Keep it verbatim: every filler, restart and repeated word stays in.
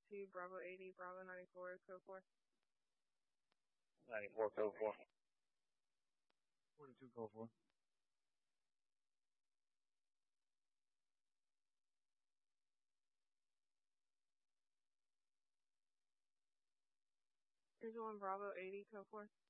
two, Bravo eighty, Bravo ninety-four, code four. ninety-four, code four. forty-two, code four. Here's one, Bravo eighty, code four.